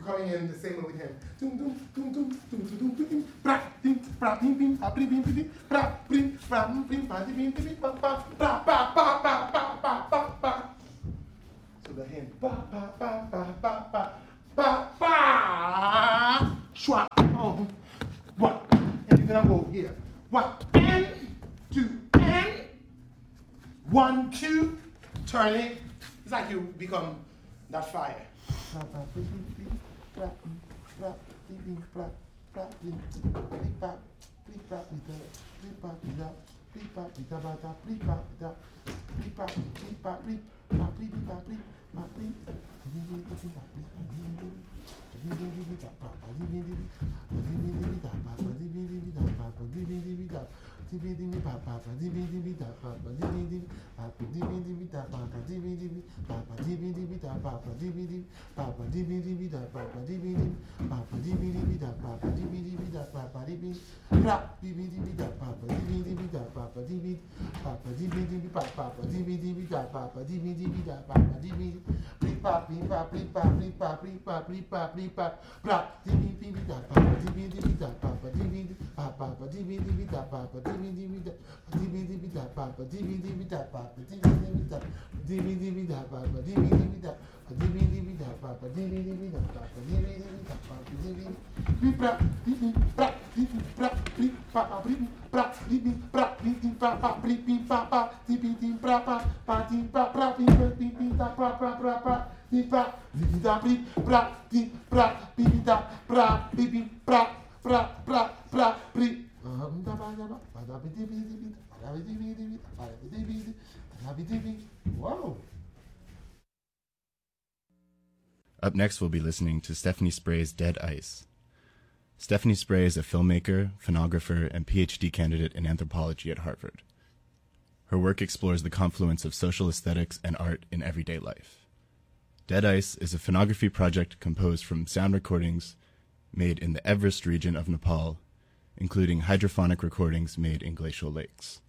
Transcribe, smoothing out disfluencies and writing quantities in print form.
coming in the same way with him. Dum dum dum dum dum dum dum bra dim bra bim bim ba bim bim bra bim bra bim ba bim bim ba ba ba ba ba ba ba ba ba. So the hand ba ba ba ba ba ba ba ba. Swap. Oh, what? And you're gonna go here. What? And 2 and 1 2. Turn it. It's like you become that fire. Whoa. Up next, we'll be listening to Stephanie Spray's Dead Ice. Stephanie Spray is a filmmaker, phonographer, and PhD candidate in anthropology at Harvard. Her work explores the confluence of social aesthetics and art in everyday life. Dead Ice is a phonography project composed from sound recordings made in the Everest region of Nepal, including hydrophonic recordings made in glacial lakes.